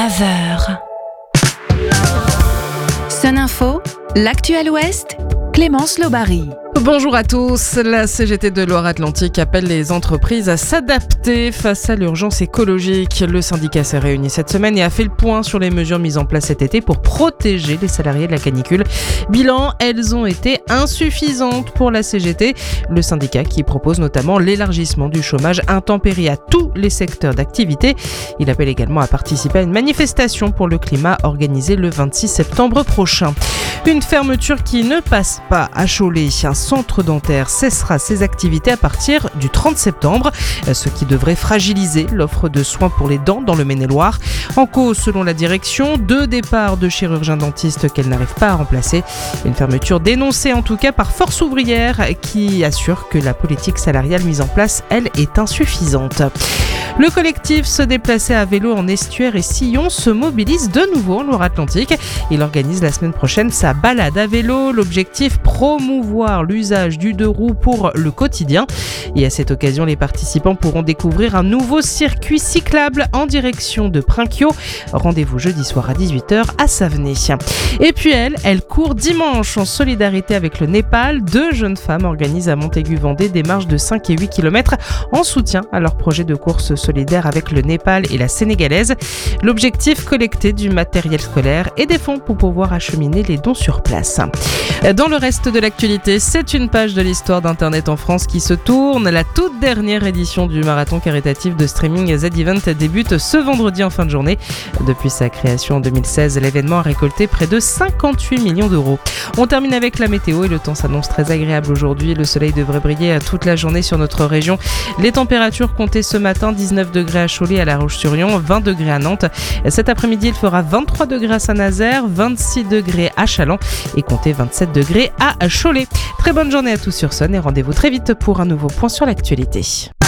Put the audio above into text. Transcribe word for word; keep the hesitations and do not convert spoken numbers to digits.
neuf heures. Sun Info, l'actuel Ouest, Clémence Lobary. Bonjour à tous. La C G T de Loire-Atlantique appelle les entreprises à s'adapter face à l'urgence écologique. Le syndicat s'est réuni cette semaine et a fait le point sur les mesures mises en place cet été pour protéger les salariés de la canicule. Bilan, elles ont été insuffisantes pour la C G T. Le syndicat qui propose notamment l'élargissement du chômage intempérie à tous les secteurs d'activité. Il appelle également à participer à une manifestation pour le climat organisée le vingt-six septembre prochain. Une fermeture qui ne passe pas à Cholet. Un centre dentaire cessera ses activités à partir du trente septembre, ce qui devrait fragiliser l'offre de soins pour les dents dans le Maine-et-Loire. En cause, selon la direction, deux départs de chirurgiens dentistes qu'elle n'arrive pas à remplacer. Une fermeture dénoncée en tout cas par Force ouvrière qui assure que la politique salariale mise en place, elle, est insuffisante. Le collectif Se déplacer à vélo en Estuaire et Sillon se mobilise de nouveau en Loire-Atlantique. Il organise la semaine prochaine sa balade à vélo. L'objectif, promouvoir l'usage du deux roues pour le quotidien. Et à cette occasion, les participants pourront découvrir un nouveau circuit cyclable en direction de Prinquio. Rendez-vous jeudi soir à dix-huit heures à Savenay. Et puis elle, elle court dimanche en solidarité avec le Népal. Deux jeunes femmes organisent à Montaigu-Vendée des marches de cinq et huit kilomètres en soutien à leur projet de course solidaire avec le Népal et la Sénégalaise. L'objectif, collecter du matériel scolaire et des fonds pour pouvoir acheminer les dons sur place. Dans le reste de l'actualité, c'est une page de l'histoire d'Internet en France qui se tourne. La toute dernière édition du marathon caritatif de streaming Z-Event débute ce vendredi en fin de journée. Depuis sa création en deux mille seize, l'événement a récolté près de cinquante-huit millions d'euros. On termine avec la météo et le temps s'annonce très agréable aujourd'hui. Le soleil devrait briller toute la journée sur notre région. Les températures comptées ce matin, dix-neuf degrés à Cholet, à La Roche-sur-Yon, vingt degrés à Nantes. Cet après-midi, il fera vingt-trois degrés à Saint-Nazaire, vingt-six degrés à Châlons et comptez vingt-sept degrés à Cholet. Très bonne journée à tous sur Sun et rendez-vous très vite pour un nouveau point sur l'actualité.